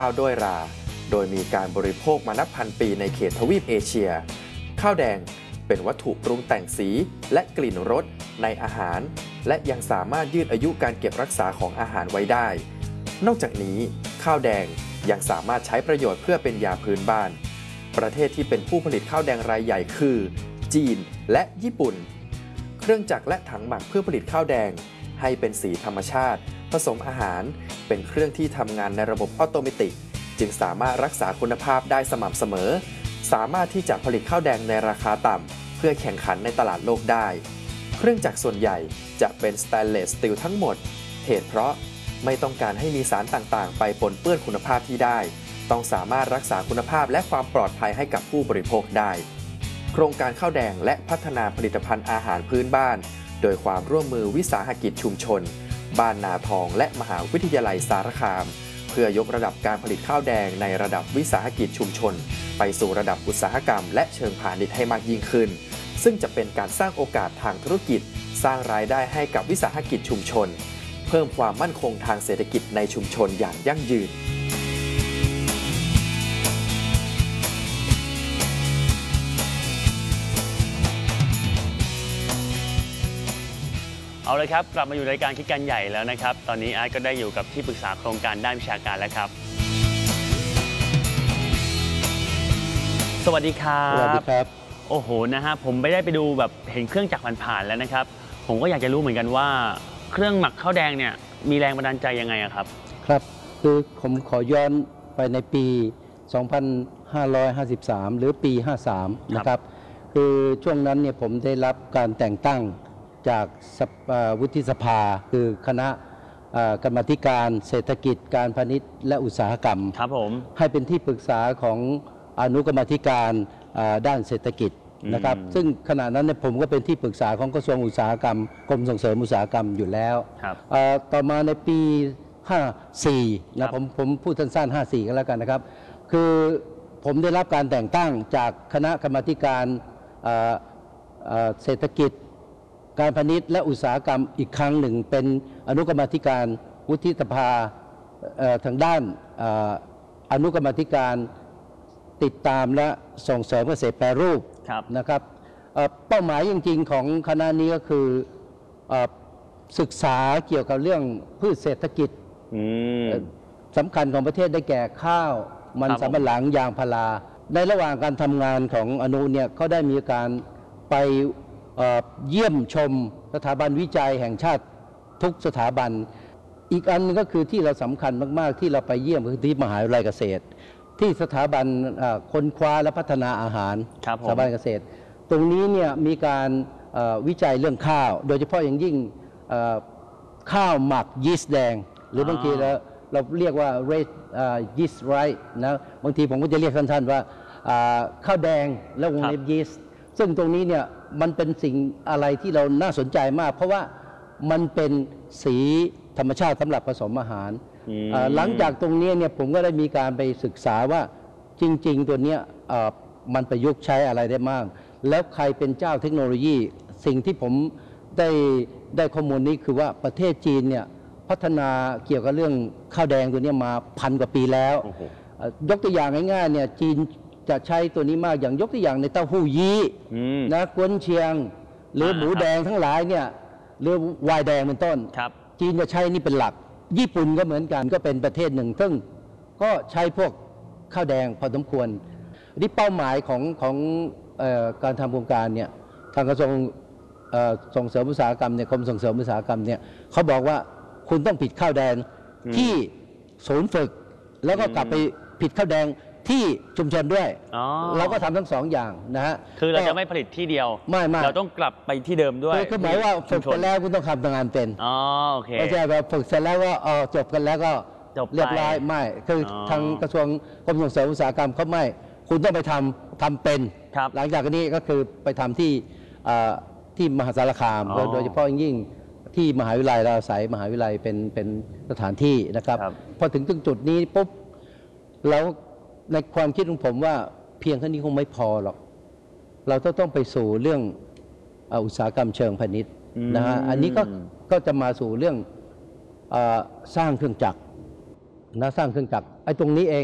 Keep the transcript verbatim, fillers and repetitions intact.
ข้าวด้วยรา โดยมีการบริโภคมานับพันปีในเขตทวีปเอเชีย ข้าวแดงเป็นวัตถุปรุงแต่งสีและกลิ่นรสในอาหาร และยังสามารถยืดอายุการเก็บรักษาของอาหารไว้ได้ นอกจากนี้ข้าวแดงยังสามารถใช้ประโยชน์เพื่อเป็นยาพื้นบ้าน ประเทศที่เป็นผู้ผลิตข้าวแดงรายใหญ่คือจีนและญี่ปุ่น เครื่องจักรและถังหมักเพื่อผลิตข้าวแดงให้เป็นสีธรรมชาติผสมอาหารเป็นเครื่องที่ทำงานในระบบออโตเมติกจึงสามารถรักษาคุณภาพได้สม่ำเสมอสามารถที่จะผลิตข้าวแดงในราคาต่ำเพื่อแข่งขันในตลาดโลกได้เครื่องจักรส่วนใหญ่จะเป็นสแตนเลสสตีลทั้งหมดเหตุเพราะไม่ต้องการให้มีสารต่างๆไปปนเปื้อนคุณภาพที่ได้ต้องสามารถรักษาคุณภาพและความปลอดภัยให้กับผู้บริโภคได้โครงการข้าวแดงและพัฒนาผลิตภัณฑ์อาหารพื้นบ้านโดยความร่วมมือวิสาหกิจชุมชนบ้านนาทองและมหาวิทยาลัยสารคามเพื่อยกระดับการผลิตข้าวแดงในระดับวิสาหกิจชุมชนไปสู่ระดับอุตสาหกรรมและเชิงพาณิชย์ให้มากยิ่งขึ้นซึ่งจะเป็นการสร้างโอกาสทางธุรกิจสร้างรายได้ให้กับวิสาหกิจชุมชนเพิ่มความมั่นคงทางเศรษฐกิจในชุมชนอย่างยั่งยืนเอาเลยครับกลับมาอยู่ในรายการคิดกันใหญ่แล้วนะครับตอนนี้อาร์ตก็ได้อยู่กับที่ปรึกษาโครงการด้านวิชาการแล้วครับสวัสดีครับสวัสดีครับโอ้โหนะฮะผมไม่ได้ไปดูแบบเห็นเครื่องจักรผ่านๆแล้วนะครับผมก็อยากจะรู้เหมือนกันว่าเครื่องหมักข้าวแดงเนี่ยมีแรงบันดาลใจยังไงครับครับคือผมขอย้อนไปในปี สองพันห้าร้อยห้าสิบสาม หรือปี ห้าสาม นะครับคือช่วงนั้นเนี่ยผมได้รับการแต่งตั้งจากวุฒิสภาคือคณะกรรมาธิการเศรษฐกิจการพาณิชย์และอุตสาหกรรมครับผมให้เป็นที่ปรึกษาของอนุกรรมาธิการด้านเศรษฐกิจนะครับซึ่งขณะนั้นเนี่ยผมก็เป็นที่ปรึกษาของกระทรวงอุตสาหกรรมกรมส่งเสริมอุตสาหกรรมอยู่แล้วต่อมาในปี ห้าสี่นะผมผมพูดสั้นๆห้าสี่ก็แล้วกันนะครับคือผมได้รับการแต่งตั้งจากคณะกรรมาธิการเศรษฐกิจการพาณิชย์และอุตสาหกรรมอีกครั้งหนึ่งเป็นอนุกรรมาธิการวุฒิสภาทางด้านอนุกรรมาธิการติดตามและส่งเสริมเกษตรแปรรูปนะครับเป้าหมายจริงๆของคณะนี้ก็คือศึกษาเกี่ยวกับเรื่องพืชเศรษฐกิจสำคัญของประเทศได้แก่ข้าวมันสำปะหลังยางพาราในระหว่างการทำงานของอนุเนี่ยเขาได้มีการไปเยี่ยมชมสถาบันวิจัยแห่งชาติทุกสถาบันอีกอันนึงก็คือที่เราสำคัญมากๆที่เราไปเยี่ยมคือที่มหาวิทยาลัยเกษตรที่สถาบันค้นคว้าและพัฒนาอาหารสถาบันเกษตรตรงนี้เนี่ยมีการวิจัยเรื่องข้าวโดยเฉพาะอย่างยิ่งข้าวหมักยีสต์แดงหรือบางทีเราเราเรียกว่า red yeast rice นะบางทีผมก็จะเรียกสั้นๆว่าข้าวแดงและวงเล็บยีสต์ซึ่งตรงนี้เนี่ยมันเป็นสิ่งอะไรที่เราน่าสนใจมากเพราะว่ามันเป็นสีธรรมชาติสำหรับผสมอาหารหลังจากตรงนี้เนี่ยผมก็ได้มีการไปศึกษาว่าจริงๆตัวเนี้ยมันประยุกต์ใช้อะไรได้มากแล้วใครเป็นเจ้าเทคโนโลยีสิ่งที่ผมได้ได้ข้อมูลนี้คือว่าประเทศจีนเนี่ยพัฒนาเกี่ยวกับเรื่องข้าวแดงตัวนี้มาพันกว่าปีแล้วยกตัวอย่างง่ายๆเนี่ยจีนจะใช้ตัวนี้มากอย่างยกตัวอย่างในเต้าหู้ยี้นะกวนเชียงหรือหมูแดงทั้งหลายเนี่ยหรือไวน์แดงเป็นต้นจีนจะใช้นี่เป็นหลักญี่ปุ่นก็เหมือนกันก็เป็นประเทศหนึ่งซึ่งก็ใช้พวกข้าวแดงพอสมควรนี่เป้าหมายของของการทำโครงการเนี่ยทางกระทรวงส่งเสริมอุตสาหกรรมเนี่ยกรมส่งเสริมอุตสาหกรรมเนี่ยเขาบอกว่าคุณต้องผิดข้าวแดงที่ศูนย์ฝึกแล้วก็กลับไปผิดข้าวแดงที่ชุมชนด้วยเราก็ทำทั้งสองอย่างนะฮะคือเราจะไม่ผลิตที่เดียวไม่ไม่เราต้องกลับไปที่เดิมด้วยคือหมายว่าฝึกไปแล้วคุณต้องทำงานเป็นอ๋อโอเคไม่ใช่แบบฝึกเสร็จแล้วก็อ๋อจบกันแล้วก็เรียบร้อยไม่คือทางกระทรวงกรมส่งเสริมอุตสาหกรรมเขาไม่คุณต้องไปทำทำเป็นหลังจากนี้ก็คือไปทำที่ที่มหาสารคามโดยเฉพาะยิ่งที่มหาวิทยาลัยเราอาศัยมหาวิทยาลัยเป็นเป็นสถานที่นะครับพอถึงถึงจุดนี้ปุ๊บแล้วในความคิดของผมว่าเพียงแค่นี้คงไม่พอหรอกเราต้องต้องไปสู่เรื่องอุตสาหกรรมเชิงพาณิชย์นะฮะอันนี้ก็ก็จะมาสู่เรื่องสร้างเครื่องจักรนะสร้างเครื่องจักรไอ้ตรงนี้เอง